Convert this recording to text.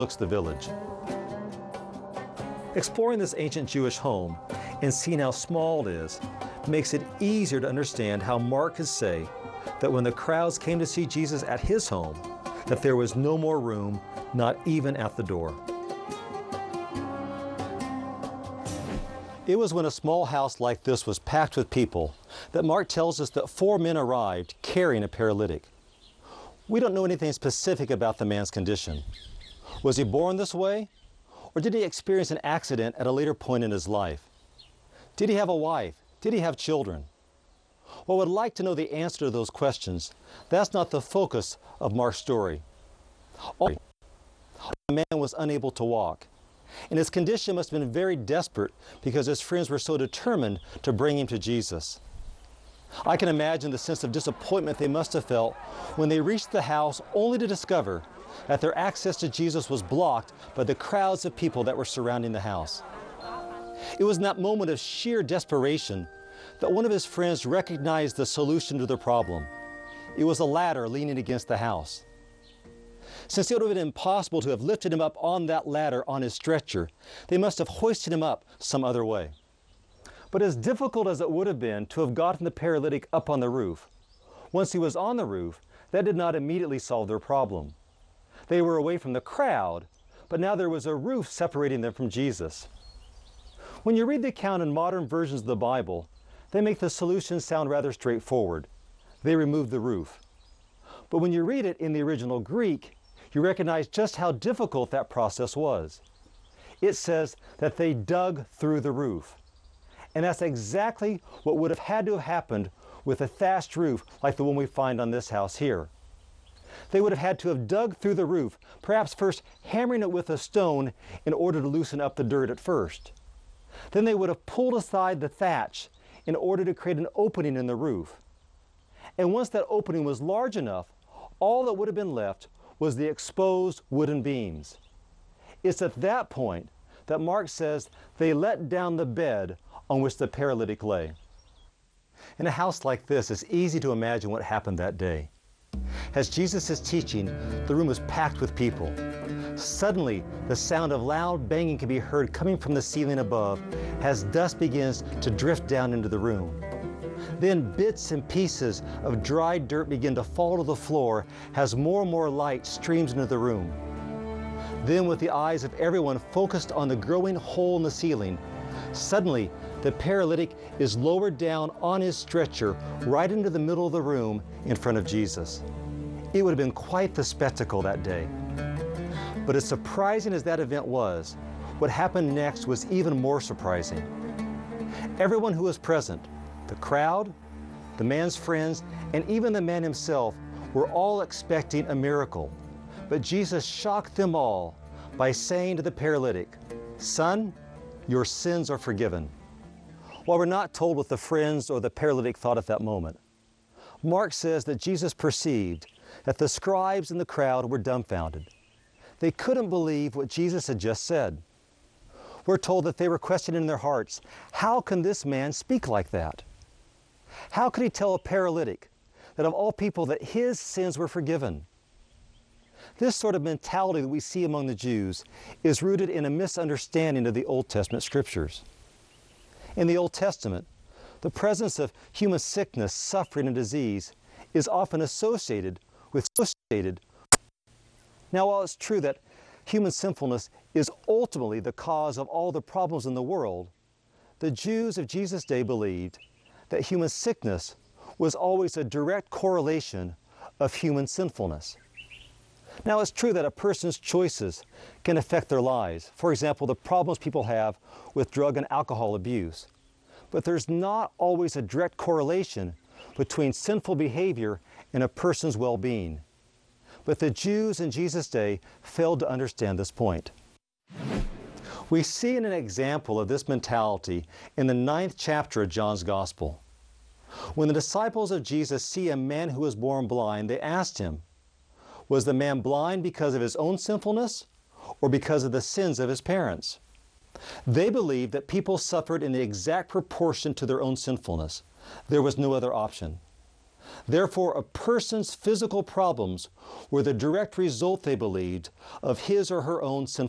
overlooks the village. Exploring this ancient Jewish home and seeing how small it is makes it easier to understand how Mark could say that when the crowds came to see Jesus at his home, that there was no more room, not even at the door. It was when a small house like this was packed with people that Mark tells us that 4 men arrived carrying a paralytic. We don't know anything specific about the man's condition. Was he born this way? Or did he experience an accident at a later point in his life? Did he have a wife? Did he have children? Well, I would like to know the answer to those questions. That's not the focus of Mark's story. The man was unable to walk, and his condition must have been very desperate because his friends were so determined to bring him to Jesus. I can imagine the sense of disappointment they must have felt when they reached the house only to discover that their access to Jesus was blocked by the crowds of people that were surrounding the house. It was in that moment of sheer desperation that one of his friends recognized the solution to the problem. It was a ladder leaning against the house. Since it would have been impossible to have lifted him up on that ladder on his stretcher, they must have hoisted him up some other way. But as difficult as it would have been to have gotten the paralytic up on the roof, once he was on the roof, that did not immediately solve their problem. They were away from the crowd, but now there was a roof separating them from Jesus. When you read the account in modern versions of the Bible, they make the solution sound rather straightforward. They removed the roof. But when you read it in the original Greek, you recognize just how difficult that process was. It says that they dug through the roof. And that's exactly what would have had to have happened with a thatched roof like the one we find on this house here. They would have had to have dug through the roof, perhaps first hammering it with a stone in order to loosen up the dirt at first. Then they would have pulled aside the thatch in order to create an opening in the roof. And once that opening was large enough, all that would have been left was the exposed wooden beams. It's at that point that Mark says they let down the bed on which the paralytic lay. In a house like this, it's easy to imagine what happened that day. As Jesus is teaching, the room was packed with people. Suddenly, the sound of loud banging can be heard coming from the ceiling above as dust begins to drift down into the room. Then bits and pieces of dry dirt begin to fall to the floor as more and more light streams into the room. Then, with the eyes of everyone focused on the growing hole in the ceiling, suddenly the paralytic is lowered down on his stretcher right into the middle of the room in front of Jesus. It would have been quite the spectacle that day. But as surprising as that event was, what happened next was even more surprising. Everyone who was present, the crowd, the man's friends, and even the man himself were all expecting a miracle. But Jesus shocked them all by saying to the paralytic, "Son, your sins are forgiven." While we're not told what the friends or the paralytic thought at that moment, Mark says that Jesus perceived that the scribes in the crowd were dumbfounded. They couldn't believe what Jesus had just said. We're told that they were questioning in their hearts, how can this man speak like that? How could he tell a paralytic that of all people that his sins were forgiven? This sort of mentality that we see among the Jews is rooted in a misunderstanding of the Old Testament scriptures. In the Old Testament, the presence of human sickness, suffering, and disease is often associated with. Now, while it's true that human sinfulness is ultimately the cause of all the problems in the world, the Jews of Jesus' day believed that human sickness was always a direct correlation of human sinfulness. Now, it's true that a person's choices can affect their lives. For example, the problems people have with drug and alcohol abuse. But there's not always a direct correlation between sinful behavior and a person's well-being. But the Jews in Jesus' day failed to understand this point. We see an example of this mentality in the 9th chapter of John's Gospel. When the disciples of Jesus see a man who was born blind, they asked him, was the man blind because of his own sinfulness or because of the sins of his parents? They believed that people suffered in the exact proportion to their own sinfulness. There was no other option. Therefore, a person's physical problems were the direct result, they believed, of his or her own sinful